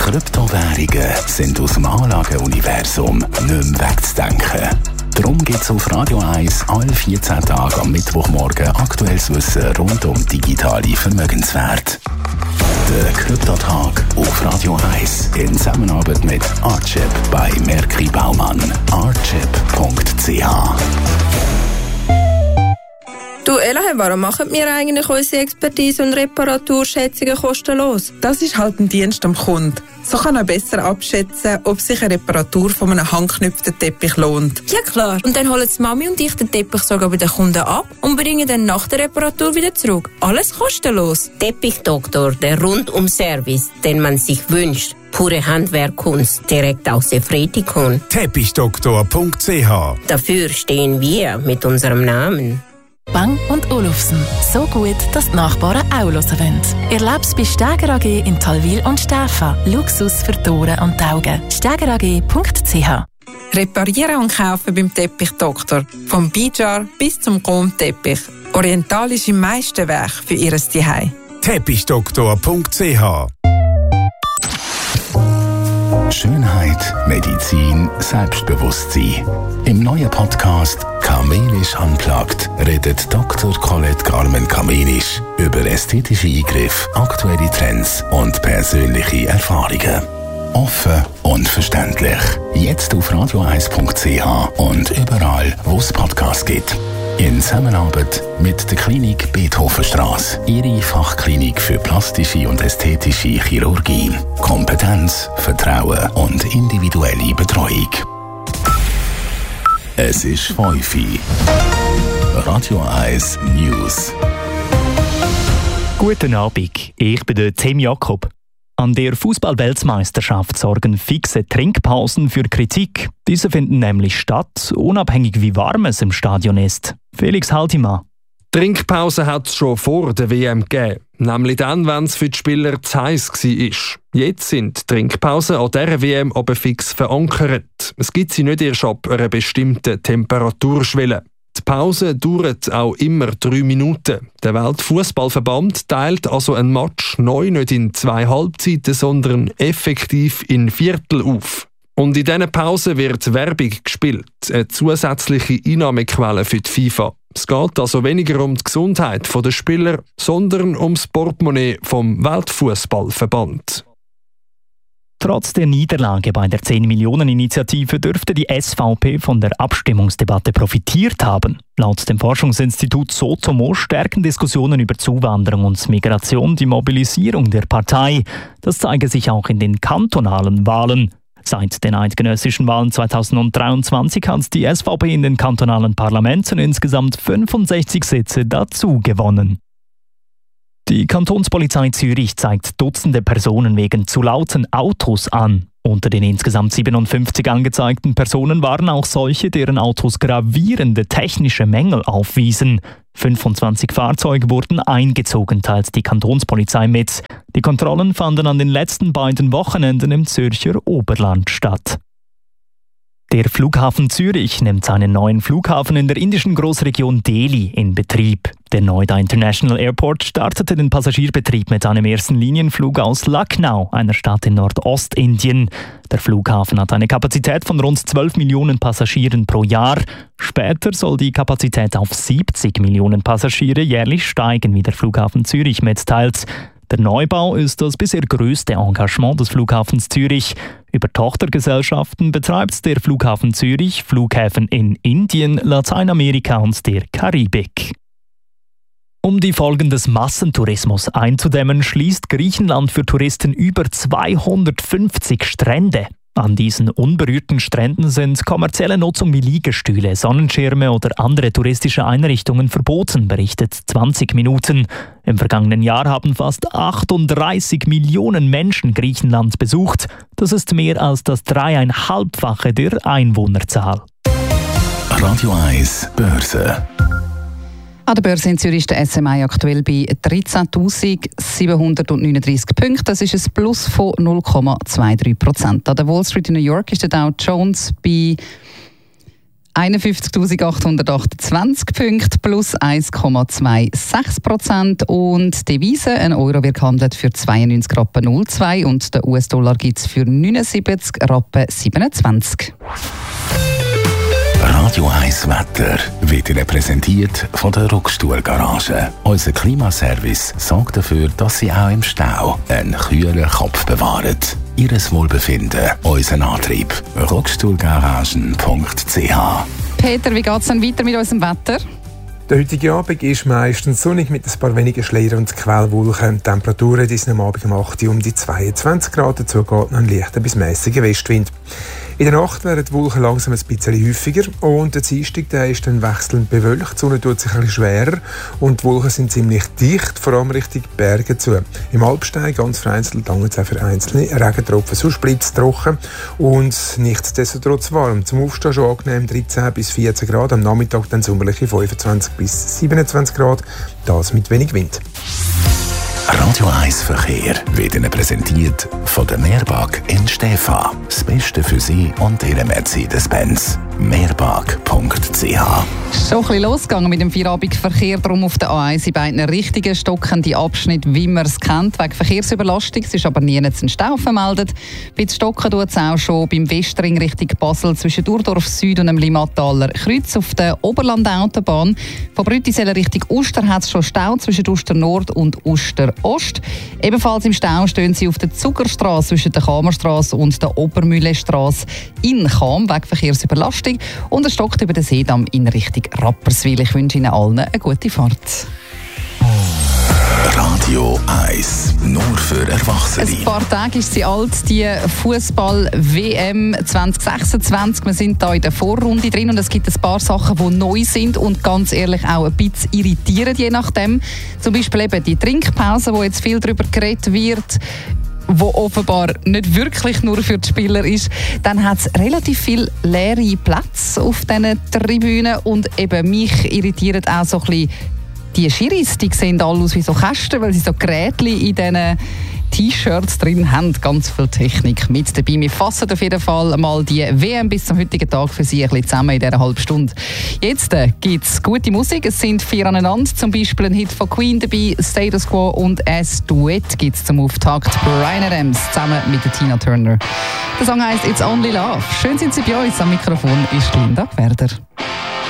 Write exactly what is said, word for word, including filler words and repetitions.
Kryptowährungen sind aus dem Anlageuniversum nicht mehr wegzudenken. Darum gibt es auf Radio eins alle vierzehn Tage am Mittwochmorgen aktuelles Wissen rund um digitale Vermögenswerte. Der Kryptotag auf Radio eins in Zusammenarbeit mit Archip bei Merki Baumann. archip punkt c h. Du Ella, warum machen wir eigentlich unsere Expertise und Reparaturschätzungen kostenlos? Das ist halt ein Dienst am Kunden. So kann er besser abschätzen, ob sich eine Reparatur von einem handgeknüpften Teppich lohnt. Ja klar, und dann holen die Mami und ich den Teppich sogar bei den Kunden ab und bringen dann nach der Reparatur wieder zurück. Alles kostenlos. Teppichdoktor, der Rundum-Service, den man sich wünscht. Pure Handwerkkunst direkt aus Efretikon. Teppichdoktor punkt c h. Dafür stehen wir mit unserem Namen. Bang und Olufsen. So gut, dass die Nachbarn auch hören wollen. Erleb's bei Steger A G in Talwil und Stäfa. Luxus für die Ohren und die Augen. steger a g punkt c h. Reparieren und kaufen beim Teppichdoktor. Vom Bijar bis zum Chrom-Teppich. Orientalische Meisterwerk für Ihr Zuhause. Teppichdoktor punkt c h. Schönheit, Medizin, Selbstbewusstsein. Im neuen Podcast «Kamenisch Unplugged» redet Doktor Colette Carmen-Kamenisch über ästhetische Eingriffe, aktuelle Trends und persönliche Erfahrungen. Offen und verständlich. Jetzt auf radio eins punkt c h und überall, wo es Podcasts gibt. In Zusammenarbeit mit der Klinik Beethovenstrasse. Ihre Fachklinik für plastische und ästhetische Chirurgie. Kompetenz, Vertrauen und individuelle Betreuung. Es ist fünf Uhr. Radio eins News. Guten Abend, ich bin der Tim Jakob. An der Fußball-Weltmeisterschaft sorgen fixe Trinkpausen für Kritik. Diese finden nämlich statt, unabhängig wie warm es im Stadion ist. Felix Haltima. Trinkpause hat es schon vor der W M gegeben. Nämlich dann, wenn es für die Spieler zu heiß war. Jetzt sind Trinkpausen an dieser W M aber fix verankert. Es gibt sie nicht erst ab einer bestimmten Temperaturschwelle. Die Pause dauert auch immer drei Minuten. Der Weltfußballverband teilt also ein Match neu nicht in zwei Halbzeiten, sondern effektiv in Viertel auf. Und in diesen Pausen wird Werbung gespielt, eine zusätzliche Einnahmequelle für die FIFA. Es geht also weniger um die Gesundheit der Spieler, sondern um das Portemonnaie vom Weltfußballverband. Trotz der Niederlage bei der zehn-Millionen-Initiative dürfte die S V P von der Abstimmungsdebatte profitiert haben. Laut dem Forschungsinstitut Sotomo stärken Diskussionen über Zuwanderung und Migration die Mobilisierung der Partei. Das zeige sich auch in den kantonalen Wahlen. Seit den eidgenössischen Wahlen zweitausenddreiundzwanzig hat die S V P in den kantonalen Parlamenten insgesamt fünfundsechzig Sitze dazu gewonnen. Die Kantonspolizei Zürich zeigt Dutzende Personen wegen zu lauten Autos an. Unter den insgesamt siebenundfünfzig angezeigten Personen waren auch solche, deren Autos gravierende technische Mängel aufwiesen. fünfundzwanzig Fahrzeuge wurden eingezogen, teilt die Kantonspolizei mit. Die Kontrollen fanden an den letzten beiden Wochenenden im Zürcher Oberland statt. Der Flughafen Zürich nimmt seinen neuen Flughafen in der indischen Großregion Delhi in Betrieb. Der Noida International Airport startete den Passagierbetrieb mit einem ersten Linienflug aus Lucknow, einer Stadt in Nordostindien. Der Flughafen hat eine Kapazität von rund zwölf Millionen Passagieren pro Jahr. Später soll die Kapazität auf siebzig Millionen Passagiere jährlich steigen, wie der Flughafen Zürich mitteilt. Der Neubau ist das bisher größte Engagement des Flughafens Zürich. Über Tochtergesellschaften betreibt der Flughafen Zürich Flughäfen in Indien, Lateinamerika und der Karibik. Um die Folgen des Massentourismus einzudämmen, schließt Griechenland für Touristen über zweihundertfünfzig Strände. An diesen unberührten Stränden sind kommerzielle Nutzung wie Liegestühle, Sonnenschirme oder andere touristische Einrichtungen verboten, berichtet zwanzig Minuten. Im vergangenen Jahr haben fast achtunddreißig Millionen Menschen Griechenland besucht. Das ist mehr als das dreieinhalbfache der Einwohnerzahl. Radio eins Börse. An der Börse in Zürich ist der S M I aktuell bei dreizehntausendsiebenhundertneununddreißig Punkten. Das ist ein Plus von null Komma drei zwei Prozent. An der Wall Street in New York ist der Dow Jones bei einundfünfzigtausendachthundertachtundzwanzig Punkte plus eins Komma sechsundzwanzig Prozent. Und Devise, ein Euro wird gehandelt für zweiundneunzig Rappen null zwei und der U S-Dollar gibt es für neunundsiebzig Rappen siebenundzwanzig. Radio eins Wetter wird Ihnen präsentiert von der Ruckstuhl-Garage. Unser Klimaservice sorgt dafür, dass Sie auch im Stau einen kühlen Kopf bewahren. Ihres Wohlbefinden, unser Antrieb. ruckstuhlgaragen punkt c h. Peter, wie geht es dann weiter mit unserem Wetter? Der heutige Abend ist meistens sonnig mit ein paar wenigen Schleier und Quellwolken. Die Temperaturen sind am Abend um acht Uhr um die zweiundzwanzig Grad. Dazu geht noch ein leichter bis mäßiger Westwind. In der Nacht werden die Wolken langsam ein bisschen häufiger und der Dienstag der ist dann wechselnd bewölkt. Die Sonne tut sich ein bisschen schwerer und die Wolken sind ziemlich dicht, vor allem Richtung Berge zu. Im Alpstein ganz vereinzelt lange es auch für einzelne Regentropfen. Sonst bleibt es trocken und nichtsdestotrotz warm. Zum Aufstehen schon angenehm dreizehn bis vierzehn Grad, am Nachmittag dann sommerliche fünfundzwanzig bis siebenundzwanzig Grad, das mit wenig Wind. Radio eins Verkehr wird Ihnen präsentiert von der Meerbag in Stäfa. Das Beste für Sie und Ihre Mercedes-Benz. meerbag punkt c h. Schon ein bisschen losgegangen mit dem Feierabendverkehr, darum auf der A eins in beiden Richtungen stocken die Abschnitte, wie man es kennt, wegen Verkehrsüberlastung. Es ist aber nirgends ein Stau vermeldet. Bei den Stocken tut es auch schon beim Westring Richtung Basel zwischen Durdorf Süd und dem Limmataler Kreuz auf der Oberland-Autobahn. Von Brütisellen Richtung Uster hat es schon Stau zwischen Uster Nord und Uster Ost. Ebenfalls im Stau stehen sie auf der Zuckerstraße zwischen der Kamerstraße und der Obermühlestraße in Cham wegen Verkehrsüberlastung. Und es stockt über den Seedamm in Richtung Rapperswil. Ich wünsche Ihnen allen eine gute Fahrt. Radio eins, nur für Erwachsene. Ein paar Tage ist sie alt, die Fußball-W M zwanzig sechsundzwanzig. Wir sind da in der Vorrunde drin und es gibt ein paar Sachen, die neu sind und ganz ehrlich auch ein bisschen irritieren, je nachdem. Zum Beispiel eben die Trinkpause, wo jetzt viel darüber geredet wird, wo offenbar nicht wirklich nur für die Spieler ist. Dann hat es relativ viele leere Plätze auf diesen Tribünen und eben mich irritiert auch so ein bisschen die Schiris, die sehen alle aus wie so Kästen, weil sie so Gerätchen in diesen T-Shirts drin haben. Ganz viel Technik mit dabei. Wir fassen auf jeden Fall mal die W M bis zum heutigen Tag für Sie ein bisschen zusammen in dieser halben Stunde. Jetzt äh, gibt es gute Musik. Es sind vier aneinander. Zum Beispiel ein Hit von Queen dabei, Status Quo und als Duett gibt es zum Auftakt Bryan Adams zusammen mit der Tina Turner. Der Song heisst It's Only Love. Schön sind Sie bei uns. Am Mikrofon ist Linda Gwerder.